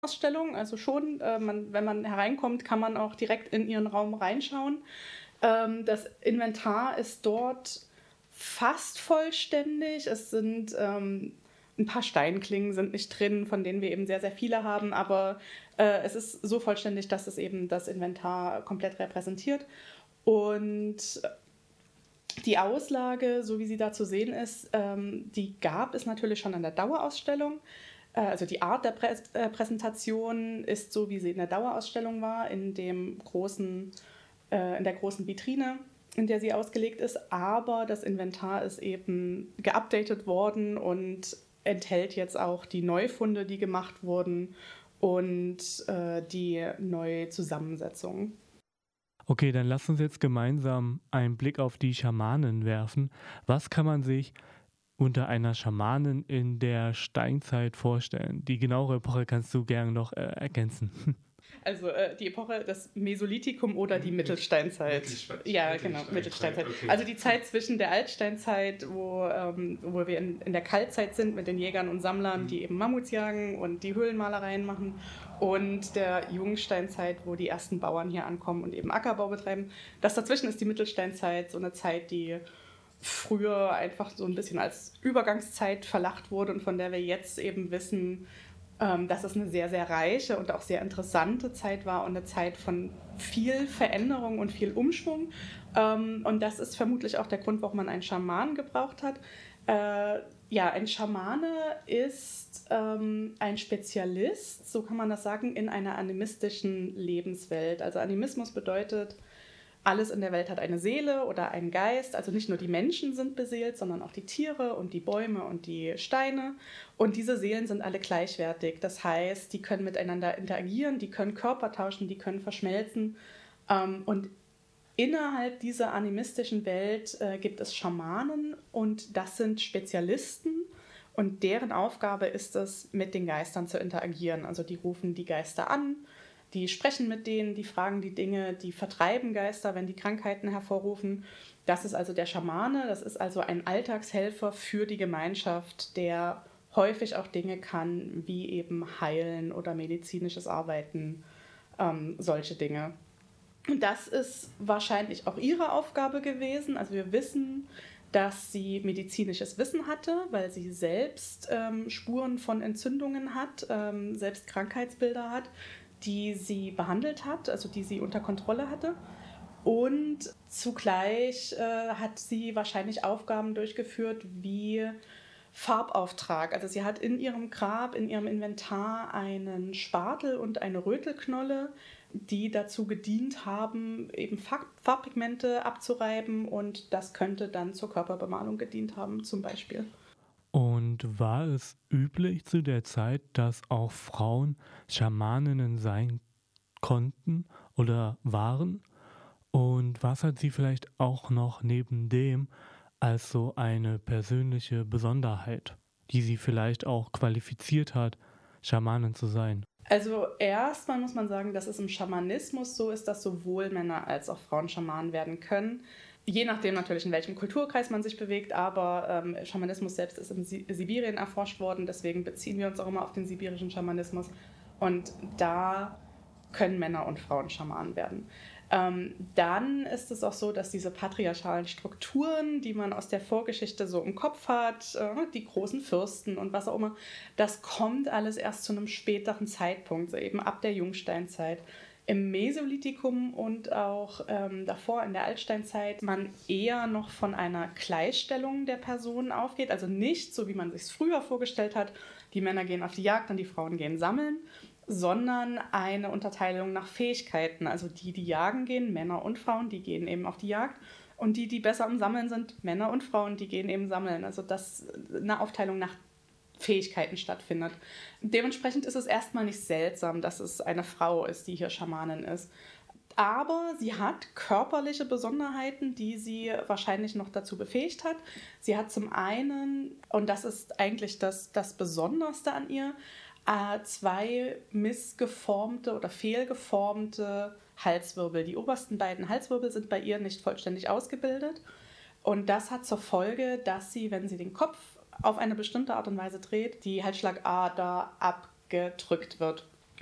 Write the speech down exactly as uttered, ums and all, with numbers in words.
Ausstellung, also schon, äh, man, wenn man hereinkommt, kann man auch direkt in ihren Raum reinschauen. Ähm, das Inventar ist dort fast vollständig. Es sind ähm, ein paar Steinklingen sind nicht drin, von denen wir eben sehr, sehr viele haben, aber äh, es ist so vollständig, dass es eben das Inventar komplett repräsentiert. Und die Auslage, so wie sie da zu sehen ist, ähm, die gab es natürlich schon an der Dauerausstellung. Also die Art der Prä- äh, Präsentation ist so, wie sie in der Dauerausstellung war, in, dem großen, äh, in der großen Vitrine, in der sie ausgelegt ist. Aber das Inventar ist eben geupdatet worden und enthält jetzt auch die Neufunde, die gemacht wurden und äh, die neue Zusammensetzung. Okay, dann lass uns jetzt gemeinsam einen Blick auf die Schamanen werfen. Was kann man sich unter einer Schamanin in der Steinzeit vorstellen? Die genauere Epoche kannst du gerne noch äh, ergänzen. Also äh, die Epoche, das Mesolithikum oder die Mittelsteinzeit. Mittelsteinzeit. Ja, genau, Mittelsteinzeit. Okay. Also die Zeit zwischen der Altsteinzeit, wo, ähm, wo wir in, in der Kaltzeit sind mit den Jägern und Sammlern, mhm. die eben Mammuts jagen und die Höhlenmalereien machen, und der Jungsteinzeit, wo die ersten Bauern hier ankommen und eben Ackerbau betreiben. Das dazwischen ist die Mittelsteinzeit, so eine Zeit, die früher einfach so ein bisschen als Übergangszeit verlacht wurde und von der wir jetzt eben wissen, dass es eine sehr, sehr reiche und auch sehr interessante Zeit war und eine Zeit von viel Veränderung und viel Umschwung. Und das ist vermutlich auch der Grund, warum man einen Schamanen gebraucht hat. Ja, ein Schamane ist ähm, ein Spezialist, so kann man das sagen, in einer animistischen Lebenswelt. Also Animismus bedeutet, alles in der Welt hat eine Seele oder einen Geist. Also nicht nur die Menschen sind beseelt, sondern auch die Tiere und die Bäume und die Steine. Und diese Seelen sind alle gleichwertig. Das heißt, die können miteinander interagieren, die können Körper tauschen, die können verschmelzen. Und innerhalb dieser animistischen Welt gibt es Schamanen und das sind Spezialisten. Und deren Aufgabe ist es, mit den Geistern zu interagieren. Also die rufen die Geister an. Die sprechen mit denen, die fragen die Dinge, die vertreiben Geister, wenn die Krankheiten hervorrufen. Das ist also der Schamane, das ist also ein Alltagshelfer für die Gemeinschaft, der häufig auch Dinge kann, wie eben Heilen oder medizinisches Arbeiten, ähm, solche Dinge. Und das ist wahrscheinlich auch ihre Aufgabe gewesen. Also wir wissen, dass sie medizinisches Wissen hatte, weil sie selbst ähm, Spuren von Entzündungen hat, ähm, selbst Krankheitsbilder hat, die sie behandelt hat, also die sie unter Kontrolle hatte. Und zugleich äh, hat sie wahrscheinlich Aufgaben durchgeführt wie Farbauftrag. Also sie hat in ihrem Grab, in ihrem Inventar einen Spatel und eine Rötelknolle, die dazu gedient haben, eben Farbpigmente abzureiben, und das könnte dann zur Körperbemalung gedient haben, zum Beispiel. Und war es üblich zu der Zeit, dass auch Frauen Schamaninnen sein konnten oder waren? Und was hat sie vielleicht auch noch neben dem als so eine persönliche Besonderheit, die sie vielleicht auch qualifiziert hat, Schamanin zu sein? Also erstmal muss man sagen, dass es im Schamanismus so ist, dass sowohl Männer als auch Frauen Schamanen werden können. Je nachdem natürlich, in welchem Kulturkreis man sich bewegt, aber ähm, Schamanismus selbst ist in Si- Sibirien erforscht worden, deswegen beziehen wir uns auch immer auf den sibirischen Schamanismus. Und da können Männer und Frauen Schamanen werden. Ähm, dann ist es auch so, dass diese patriarchalen Strukturen, die man aus der Vorgeschichte so im Kopf hat, äh, die großen Fürsten und was auch immer, das kommt alles erst zu einem späteren Zeitpunkt, so eben ab der Jungsteinzeit. Im Mesolithikum und auch ähm, davor in der Altsteinzeit man eher noch von einer Gleichstellung der Personen aufgeht, also nicht so, wie man sich es früher vorgestellt hat, die Männer gehen auf die Jagd und die Frauen gehen sammeln, sondern eine Unterteilung nach Fähigkeiten. Also die, die jagen gehen, Männer und Frauen, die gehen eben auf die Jagd. Und die, die besser im Sammeln sind, Männer und Frauen, die gehen eben sammeln. Also dass eine Aufteilung nach Fähigkeiten stattfindet. Dementsprechend ist es erstmal nicht seltsam, dass es eine Frau ist, die hier Schamanin ist. Aber sie hat körperliche Besonderheiten, die sie wahrscheinlich noch dazu befähigt hat. Sie hat zum einen, und das ist eigentlich das, das Besonderste an ihr, äh, zwei missgeformte oder fehlgeformte Halswirbel. Die obersten beiden Halswirbel sind bei ihr nicht vollständig ausgebildet. Und das hat zur Folge, dass sie, wenn sie den Kopf auf eine bestimmte Art und Weise dreht, die Halsschlagader abgedrückt wird.